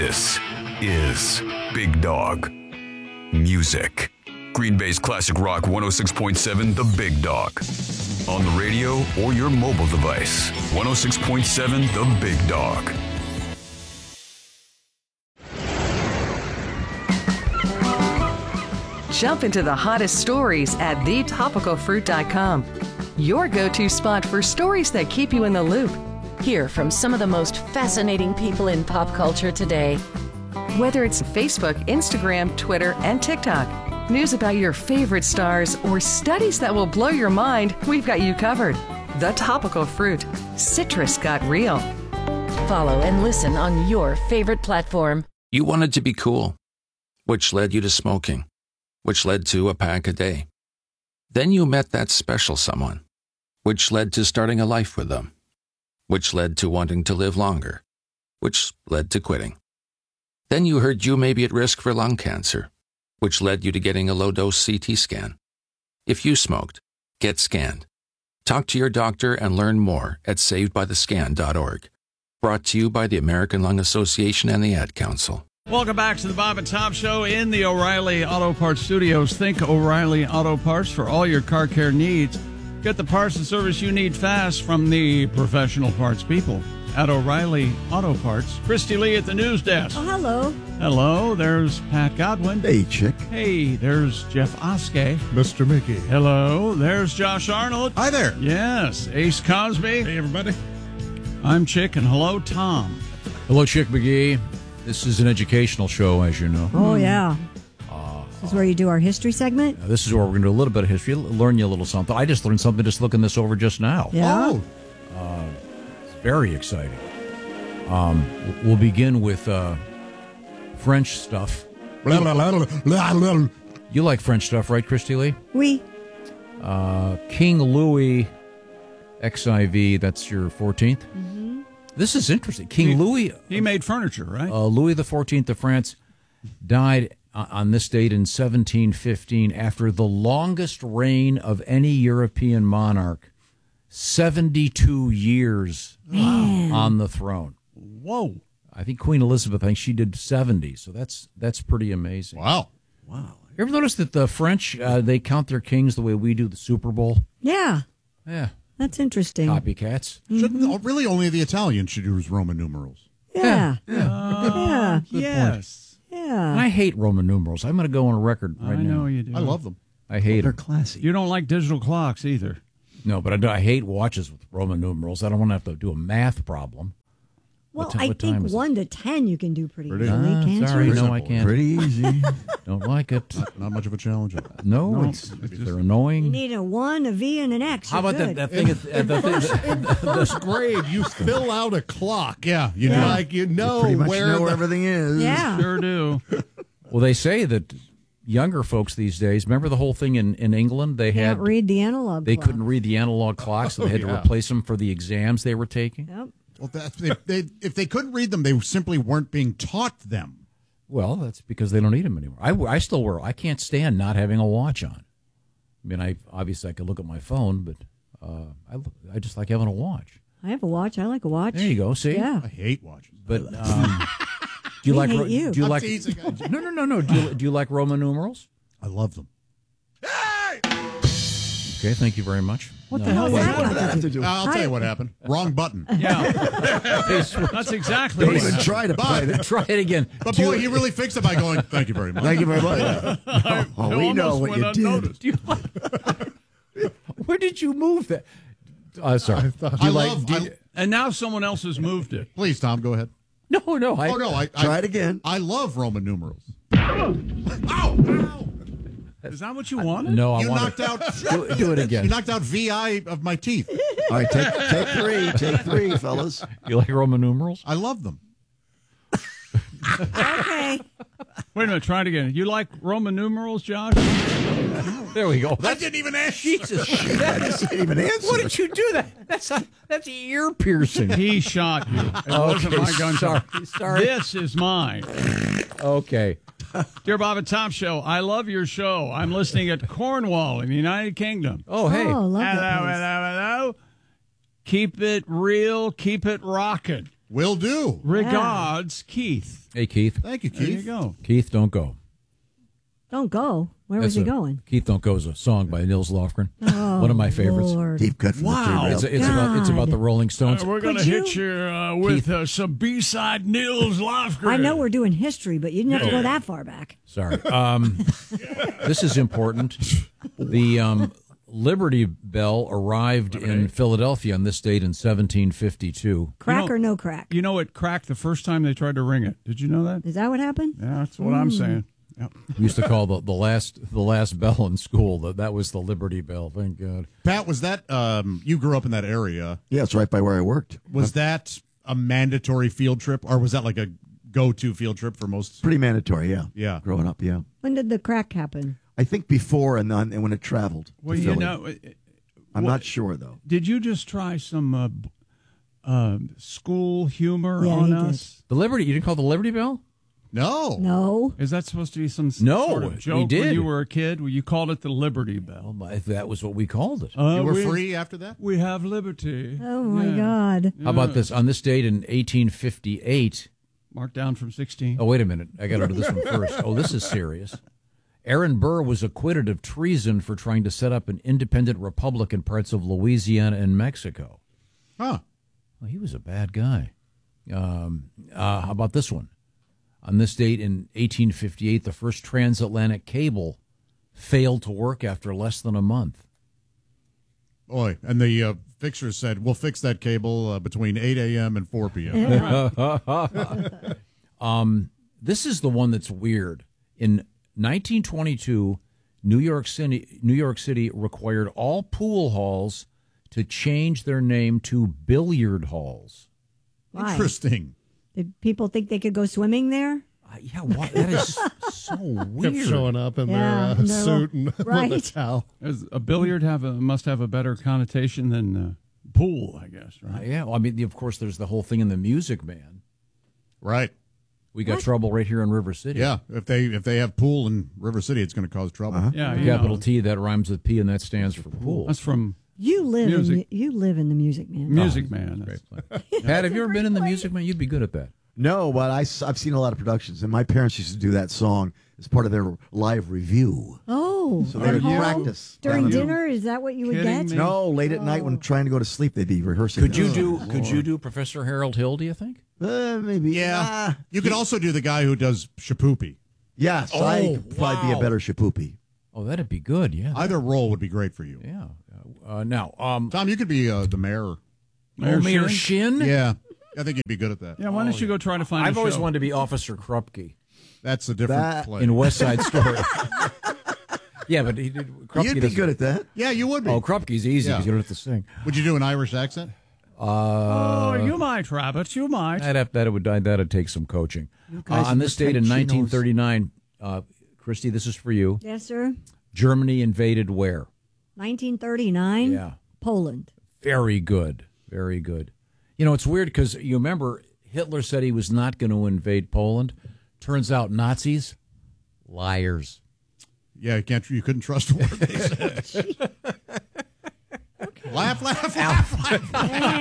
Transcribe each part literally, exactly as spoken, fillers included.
This is Big Dog Music. Green Bay's classic rock one oh six point seven, The Big Dog. On the radio or your mobile device. one oh six point seven, The Big Dog. Jump into the hottest stories at the topical fruit dot com. Your go-to spot for stories that keep you in the loop. Hear from some of the most fascinating people in pop culture today. Whether it's Facebook, Instagram, Twitter, and TikTok, news about your favorite stars, or studies that will blow your mind, we've got you covered. The Topical Fruit. Citrus got real. Follow and listen on your favorite platform. You wanted to be cool, which led you to smoking, which led to a pack a day. Then you met that special someone, which led to starting a life with them, which led to wanting to live longer, which led to quitting. Then you heard you may be at risk for lung cancer, which led you to getting a low-dose C T scan. If you smoked, get scanned. Talk to your doctor and learn more at saved by the scan dot org. Brought to you by the American Lung Association and the Ad Council. Welcome back to the Bob and Tom Show in the O'Reilly Auto Parts Studios. Think O'Reilly Auto Parts for all your car care needs. Get the parts and service you need fast from the professional parts people at O'Reilly Auto Parts. Christy Lee at the news desk. Oh, hello. Hello, there's Pat Godwin. Hey, chick. Hey, there's Jeff Oskey. Mister Mickey. Hello, there's Josh Arnold. Hi there. Yes, Ace Cosby. Hey, everybody. I'm Chick, and hello, Tom. Hello, Chick McGee. This is an educational show, as you know. Oh, yeah. This is where you do our history segment? Uh, this is where we're going to do a little bit of history, learn you a little something. I just learned something just looking this over just now. Yeah. Oh. Uh, it's very exciting. Um, we'll begin with uh, French stuff. Blah, blah, blah, blah, blah. You like French stuff, right, Christy Lee? Oui. Uh, King Louis X I V, that's your fourteenth? Mm-hmm. This is interesting. King He- Louis... He made furniture, right? Uh, Louis the fourteenth of France died on this date in seventeen fifteen after the longest reign of any European monarch, seventy-two years Man. on the throne. Whoa. I think Queen Elizabeth, I think she did seventy, so that's that's pretty amazing. Wow. Wow. You ever notice that the French, uh, they count their kings the way we do the Super Bowl? Yeah. Yeah. That's interesting. Copycats. Shouldn't oh, really only the Italians should use Roman numerals? Yeah. Yeah. Yeah. Good Yes. Yeah. And I hate Roman numerals. I'm going to go on a record right I now. know you do. I love them. I hate They're them. classy. You don't like digital clocks either. No, but I, do, I hate watches with Roman numerals. I don't want to have to do a math problem. Well, What ti- I what time think is it? one to ten you can do pretty, Pretty- easily, Ah, can't sorry, you? no, I can't. Pretty easy. Don't like it. Not, not much of a challenge. No, No, it's, it's they're You annoying. need a one, a V, and an X. How You're about that, good. that thing? At, at the thing In this grade, you fill out a clock. Yeah. You Yeah. like you know Pretty much where know the, where everything is. Yeah. Sure do. well, they say that younger folks these days. Remember the whole thing in, in England? They had Can't read the analog they clock. couldn't read the analog clocks, so they had Oh, to yeah. replace them for the exams they were taking. Yep. Well, that, they, they, if they couldn't read them, they simply weren't being taught them. Well, that's because they don't need them anymore. I, I still wear. I can't stand not having a watch on. I mean, I obviously I could look at my phone, but uh, I I just like having a watch. I have a watch. I like a watch. There you go. See, Yeah. I hate watches. But um, do you We like hate Ro- you. do you I'm like teasing. no no no no do you, do you like Roman numerals? I love them. Okay, thank you very much. What No. the hell is What that does got that to have do? to do? I'll tell you what happened. Wrong button. Yeah. That's exactly Don't what even happened. try to But- fight it. Try it again. But Do boy, you- he really fixed it by going, thank you very much. Thank you very much. Oh, we know almost what went you did. unnoticed. do you like, where did you move that? Uh, sorry. Do you I like? love- do I- you- And now someone else has moved it. Please, Tom, go ahead. no, no. I, Oh, no, I, Try I, it again. I love Roman numerals. Ow! Ow! Is that what you wanted? No, I You want knocked out. do, do it again. You knocked out V I of my teeth. All right, take, take three. Take three, fellas. You like Roman numerals? I love them. Okay. Wait a minute. Try it again. You like Roman numerals, Josh? There we go. I didn't even ask. Jesus. I didn't even answer. What did you do? That that's a, that's ear piercing. He shot you. It wasn't Okay, my gun. sorry, sorry. This is mine. Okay. Dear Bob and Tom Show, I love your show. I'm listening at Cornwall in the United Kingdom. Oh, hey. Oh, love Hello, that place. hello, hello. Keep it real. Keep it rocking. Will do. Regards, Keith. Hey, Keith. Thank you, There you Keith. go. Keith, don't go. Don't go. Where was That's he a- going? Keith Don't Go is a song by Nils Lofgren. Oh, One of my favorites. Lord. Deep cut from Wow. the It's, tree. it's about it's about the Rolling Stones. Uh, we're going to Could hit you- you uh, with Keith. uh, some B-side Nils Lofgren. I know we're doing history, but you didn't have to go that far back. Sorry. Um, this is important. The um, Liberty Bell arrived in Philadelphia on this date in seventeen fifty-two. Crack know- or no crack? You know, it cracked the first time they tried to ring it. Did you know that? Is that what happened? Yeah, that's what I'm saying. Yep. We used to call the, the last the last bell in school that that was the Liberty Bell. Thank God. Pat, was that, um, you grew up in that area. Yeah, it's right by where I worked. Was that a mandatory field trip, or was that like a go-to field trip for most? Pretty mandatory, yeah. Yeah. Growing up, yeah. When did the crack happen? I think before and then and when it traveled. Well, to you Philly. know, uh, I'm well, not sure though. did you just try some uh, b- uh, school humor Yeah, on he us? The Liberty, you didn't call it the Liberty Bell? No. No. Is that supposed to be some s- No, sort of we joke when did. you were a kid? Well, you called it the Liberty Bell. Well, if that was what we called it. Uh, You were we, free after that? We have liberty. Oh, my Yeah. God. How about this? On this date in eighteen fifty-eight. Marked down from sixteen. Oh, wait a minute. I got to do this one first. Oh, this is serious. Aaron Burr was acquitted of treason for trying to set up an independent republic in parts of Louisiana and Mexico. Huh. Well, he was a bad guy. Um, uh, how about this one? On this date in eighteen fifty-eight, the first transatlantic cable failed to work after less than a month. Boy, and the uh, fixer said, we'll fix that cable uh, between eight a.m. and four p.m. um, this is the one that's weird. In nineteen twenty-two, New York City, New York City required all pool halls to change their name to billiard halls. Why? Interesting. Did people think they could go swimming there? Uh, yeah, why, that is so weird. Kept showing up in Yeah, their uh, in their suit little- and with a right. towel. Does a billiard have a must have a better connotation than uh, pool? I guess, Uh, right? yeah, well, I mean, of course, there's the whole thing in the Music Man. Right. We got trouble right here in River City. Yeah. If they if they have pool in River City, it's going to cause trouble. Uh-huh. Yeah, you Capital know, T, that rhymes with P, and that stands for pool. That's from You live in Music. the, you live in the Music Man. Music Man. That's- Pat, have you ever been in the Music Man? You'd be good at that. No, but I, have seen a lot of productions, and my parents used to do that song as part of their live review. Oh, So they at would home? practice. during down in- dinner. Is that what you would Kidding get? me? No, late at night when trying to go to sleep, they'd be rehearsing. Could you that. do? Could you do Professor Harold Hill? Do you think? Uh, maybe. Yeah. Ah, You could also do the guy who does Shapoopy. yes, Oh, I could probably be a wow. better Shapoopy. Oh, that'd be good. Yeah. Either role would be great for you. yeah. Uh, now, um, Tom, you could be uh, the mayor. oh, Mayor Shin. Yeah. I think you'd be good at that. Yeah, why don't you go try to find? I've a always show? wanted to be Officer Krupke That's a different That- play. in West Side Story. Yeah, but he did. Krupke You'd be doesn't- good at that. yeah, you would be. Oh, Krupke's easy Yeah. because you don't have to sing. Would you do an Irish accent? Oh, you might, Rabbit. You might. That have, that would that'd take some coaching. Uh, guys on this date in pretend she nineteen knows. thirty-nine, uh, Christy, this is for you. Yes, sir. Germany invaded where? nineteen thirty-nine. Yeah. Poland. Very good. Very good. You know, it's weird because you remember Hitler said he was not going to invade Poland. Turns out Nazis, liars. Yeah, you can't. You couldn't trust a word they said. Laugh, laugh, laugh.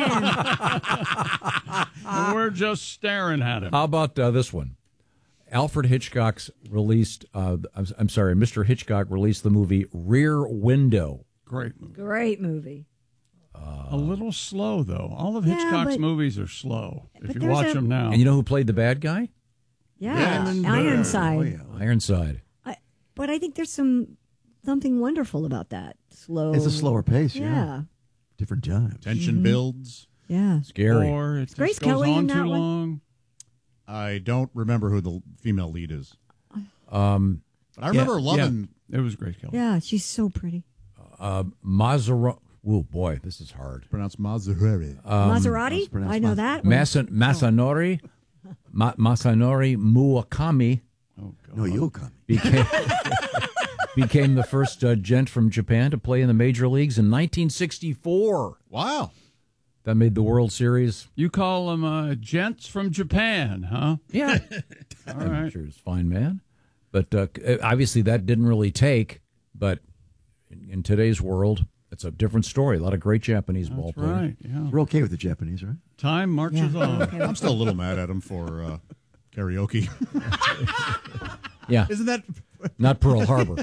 And we're just staring at him. How about uh, this one? Alfred Hitchcock's released, uh, I'm, I'm sorry, Mister Hitchcock released the movie Rear Window. Great movie. Great movie. A little slow though. All of Yeah, Hitchcock's but- movies are slow. If but you there's watch a- them now. And you know who played the bad guy? Yeah. Diamond Ironside. Oh, Ironside. I, but I think there's some something wonderful about that. Slow. It's a slower pace, yeah. Yeah. Different times. Tension builds. Yeah. Scary. Or it just Grace goes Kelly on in too that one? long. I don't remember who the female lead is. Um, But I remember Yeah, loving. yeah. It was Grace Kelly. Yeah. She's so pretty. uh, Maserati. Oh, boy, this is hard. Pronounced Maserati. Maserati. pronounced I know Mas- that. one. Masan, Masanori, Ma, Masanori Murakami Oh, God. No, you'll come. became, became the first uh, gent from Japan to play in the major leagues in nineteen sixty-four. Wow. That made the World Series. You call them uh, gents from Japan, huh? Yeah. All I'm right. sure he's a fine man. But uh, obviously that didn't really take. But in, in today's world, It's a different story. A lot of great Japanese That's ball players. right. Yeah. We're okay with the Japanese, right? Time marches Yeah. on. Okay. I'm still a little mad at him for uh, karaoke. Yeah, Isn't that? not Pearl Harbor.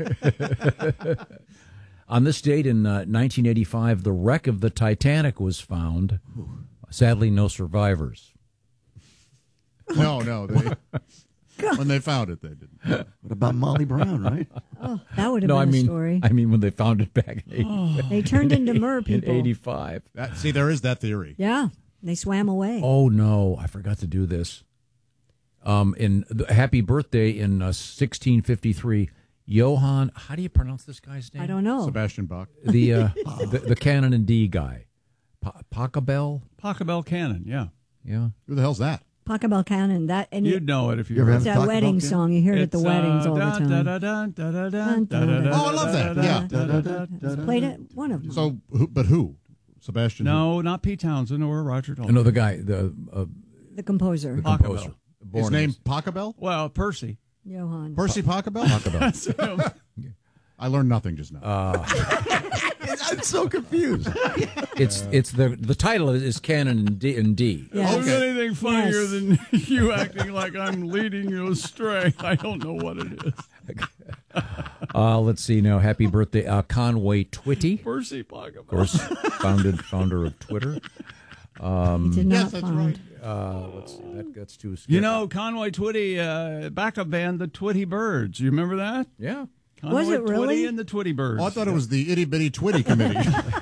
On this date in uh, nineteen eighty-five, the wreck of the Titanic was found. Sadly, no survivors. No, no. They, when they found it, they didn't. What about Molly Brown, right? Oh, that would have No, been I mean, a story. I mean when they found it back in, eighty, They turned into mer in people. eighty-five. That, see, there is that theory. Yeah, they swam away. Oh no, I forgot to do this. Um, in the, happy birthday in uh, sixteen fifty-three, Johann. How do you pronounce this guy's name? I don't know. Sebastian Bach. The uh, the, the Canon in D guy, pa- Pachelbel. Pachelbel Cannon, yeah. Yeah. Who the hell's that? Pachelbel Cannon. That and You'd know it if you, You ever heard it's have it. that Pachelbel wedding Cannon? song. You hear it at the It's, weddings uh, all the dun, time. dun, dun, dun, dun, dun, dun, Dun, dun, Oh, I love that. dun, Yeah. dun, dun, dun, dun, dun. Played it. One of them. So, who, but who? Sebastian? who? No, not Pete Townsend or Roger Daltrey. Another guy, the uh, the composer, the Pachelbel. composer. Born His in- name Pachelbel? Well, Percy. Johann. Percy Pachelbel? That's him. I learned nothing just now. Uh, I'm so confused. It's it's the the title is Canon in D. In D. Yes. There's anything funnier Yes. than you acting like I'm leading you astray. I don't know what it is. Uh, let's see now. Happy birthday, uh, Conway Twitty, Percy Pachelbel. of course, founded founder of Twitter. He did not yes, that's find. right. Uh, let's see. That that's too. You know, Conway Twitty, uh, backup band, the Twitty Birds. You remember that? Yeah. Conway Was it really? Twitty and the Twitty Birds. Oh, I thought it was the Itty Bitty Twitty Committee.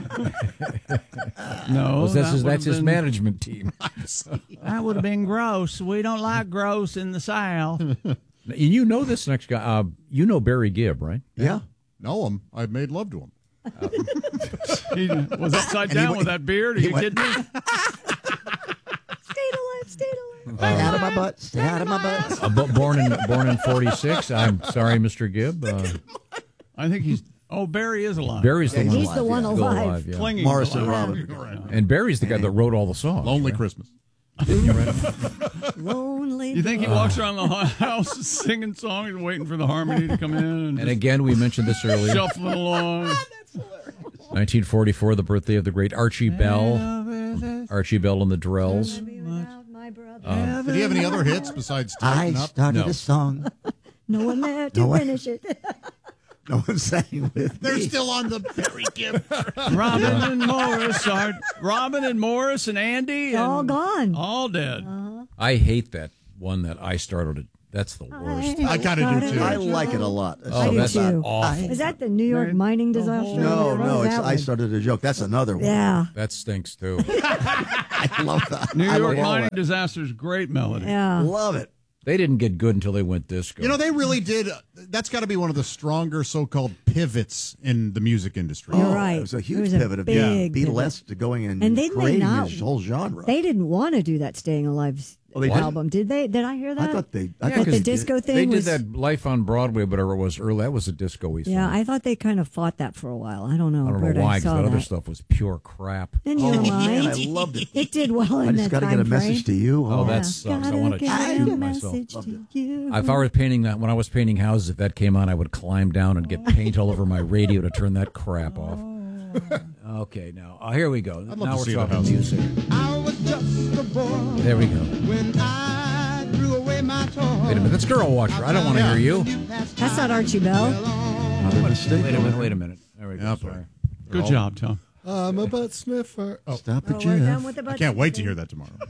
No, Well, that's that his, would've that's his been- management team. That would have been gross. We don't like gross in the South. And you know this next guy. Uh, you know Barry Gibb, right? Yeah. know him. I made love to him. He was upside And he down went- with that beard. Are he you went- kidding me? Stayed alive. Stayed alive. Stay out of my butt. Stay out of my butt. Uh, bo- born in born in forty-six. I'm sorry, Mister Gibb. Uh, I think he's. Oh, Barry is alive. Barry's the Yeah, one. He's the one still alive. yeah. Clinging Morris to and life. Robin. And Barry's the guy that wrote all the songs. Lonely right? Christmas. Lonely. You think he walks around the house singing songs, waiting for the harmony to come in, and, And just again, we mentioned this earlier. shuffling along? nineteen forty-four, the birthday of the great Archie Bell. Archie Bell and the Drells. Without my brother. Uh, Did he have any other hits besides I Tighten Up? started No. a song. No one there to No one- finish it. No one sang with They're me. still on the Barry Gibb. Robin and Morris are Robin and Morris and Andy. And All gone. All dead. I hate that one that I started it. That's the worst. I kinda do, too. I like it a lot. That's Oh, not that's bad. awful. Is that the New York mining disaster? No, What no, was it's that I one? started a joke. That's another one. Yeah. That stinks too. I love that. New I York love all Mining that. Disaster's great melody. Yeah. Love it. They didn't get good until they went disco. You know, they really did. That's got to be one of the stronger so-called pivots in the music industry. You're Oh, right. It was a It huge was a pivot of big yeah, pivot. Beatlesque to going and, And they- they creating not- this whole genre. They didn't want to do that Staying Alive Oh, they didn't? album, did they? Did I hear that? I thought they. I Yeah, thought That the they disco did. thing They did was, that Life on Broadway, but it was early. That was a disco-y song. Yeah, I thought they kind of fought that for a while. I don't know. I don't where know why, I because saw that that. other stuff was pure crap. In Oh your man, mind, I loved it. it did well in I just that got to time get a message to frame. you. Oh, Oh, that sucks. I Gotta want to get a shoot myself. message to you. If I were painting that, when I was painting houses, if that came on, I would climb down and get paint all over my radio to turn that crap off. Okay, now uh, here we go. love Now to we're see the talking house. music. I was just a boy There we go. when I threw away my toy. Wait a minute, that's Girl Watcher. I don't want to hear you. That's not Archie Bell. Another mistake. Wait a minute. Wait a minute. There we go. Yeah, Sorry. Good job, Tom. I'm a butt sniffer. Oh, Stop the Oh, we're done Jeff. with the I butt can't wait to thing. hear that tomorrow.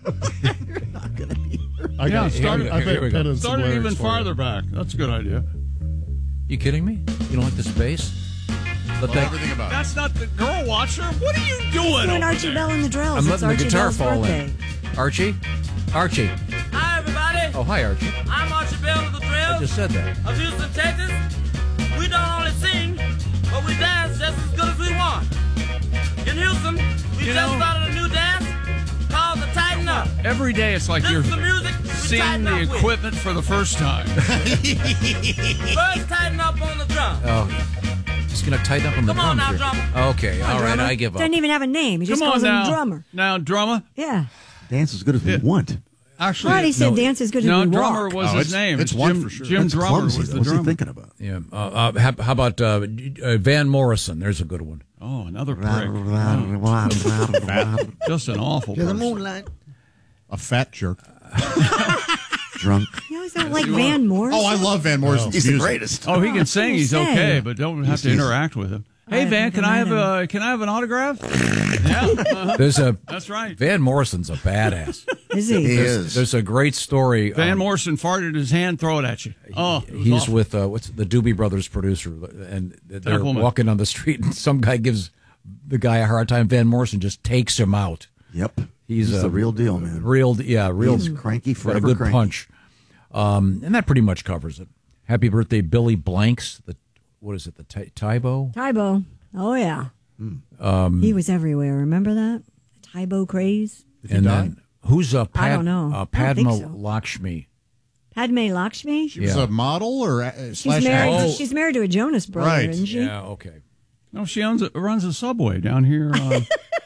I got Here started. we go. I Here we go. started even farther back. That's a good idea. You kidding me? You don't like the space? Let that. Everything about it. That's not the Girl Watcher. What are you doing? Doing over Archie there? Bell and the Drills. I'm It's letting the Archie guitar Bell's fall birthday. in. Archie, Archie. Hi, everybody. Oh, hi, Archie. I'm Archie Bell of the I Drills just said that. of Houston, Texas. We don't only sing, but we dance just as good as we want. In Houston, we You just know- started a new dance called the Tighten Up. Every day it's like This you're is the music we seeing tighten the up with. equipment for the first time. First, tighten up on the drum. Oh, just gonna tighten up on the Come on drums now, here. drummer. Okay, all right, I give up. Doesn't even have a name. He just Come on calls him now, drummer. now drummer. Yeah. Dance as good as we want. Actually, Well, he said no, dance as good no, as we drummer walk. was Oh, his it's- name. it's Jim, one for sure. Jim That's Drummer clumsy. was the What's drummer. he thinking about? Yeah. Uh, uh, how, how about uh, uh, Van Morrison? There's a good one. Oh, another prick. Oh. Just an awful To the person. moonlight. A fat jerk. Drunk. You always don't like Van Morrison. Oh, I love Van Morrison's He's the music. greatest. Oh, he can sing. He's Say. okay, but don't have to He's- interact with him. Hey, I Van, haven't can I have met a can I have an autograph? Yeah, uh-huh. There's a That's right. Van Morrison's a badass. Is he? He There's, is. there's a great story. Van um, Morrison farted his hand, throw it at you. Oh, it was he's awful. with uh, what's the Doobie Brothers producer, and they're Templeman. walking on the street, and some guy gives the guy a hard time. Van Morrison just takes him out. Yep. He's, He's uh, the real deal, man. Real, yeah, real He's cranky, got a forever good cranky. punch, um, and that pretty much covers it. Happy birthday, Billy Blanks. The what is it? The Ty- Tybo. Tybo. Oh, yeah. Um, He was everywhere. Remember that? Tybo craze? and then who's uh, Pad, I don't know. Uh, I don't think Padma so. Lakshmi. Padme Lakshmi? She was Yeah. a model or uh, She's slash married, actress? she's married to a Jonas brother, Right. isn't she? Yeah, okay. No, she owns a, runs a Subway down here. Uh,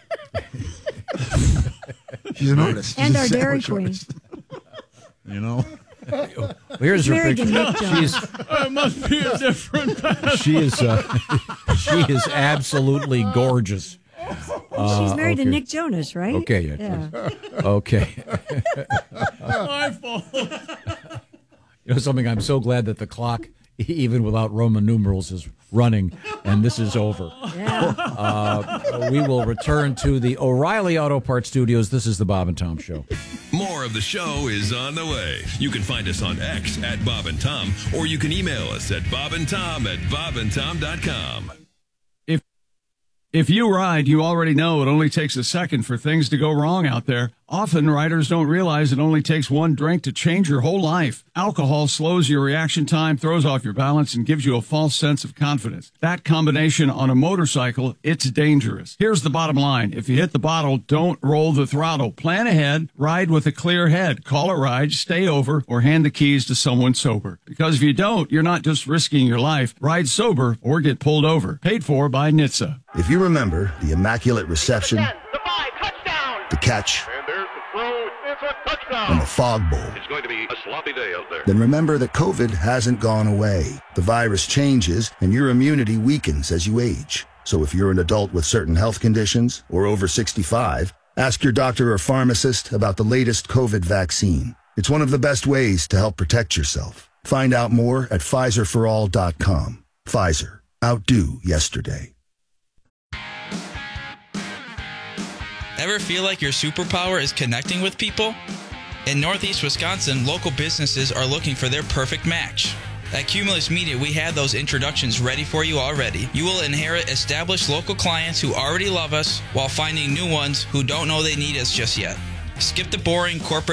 She's an artist. She's And a our Dairy sandwich Queen. artist. You know? Well, here's She's her married to picture. Nick Jonas. She's it must be a different path. she is uh, she is absolutely gorgeous. She's married okay. to Nick Jonas, right? Okay, yeah, yeah. Okay. My fault. You know something? I'm so glad that the clock, even without Roman numerals, is running, and this is over. Yeah. Uh, we will return to the O'Reilly Auto Parts Studios. This is the Bob and Tom Show. More of the show is on the way. You can find us on X at Bob and Tom, or you can email us at bobandtom at bobandtom dot com. If if you ride, you already know it only takes a second for things to go wrong out there. Often riders don't realize it only takes one drink to change your whole life. Alcohol slows your reaction time, throws off your balance, and gives you a false sense of confidence. That combination on a motorcycle, it's dangerous. Here's the bottom line. If you hit the bottle, don't roll the throttle. Plan ahead, ride with a clear head. Call a ride, stay over, or hand the keys to someone sober. Because if you don't, you're not just risking your life. Ride sober or get pulled over. Paid for by N H T S A. If you remember the immaculate reception, the catch, and the fog bowl, It's going to be a sloppy day out there. then remember that COVID hasn't gone away. The virus changes and your immunity weakens as you age. So if you're an adult with certain health conditions or over sixty-five, ask your doctor or pharmacist about the latest COVID vaccine. It's one of the best ways to help protect yourself. Find out more at Pfizer for all dot com. Pfizer. Outdo yesterday. Ever feel like your superpower is connecting with people? In Northeast Wisconsin, local businesses are looking for their perfect match. At Cumulus Media, we have those introductions ready for you already. You will inherit established local clients who already love us while finding new ones who don't know they need us just yet. Skip the boring corporate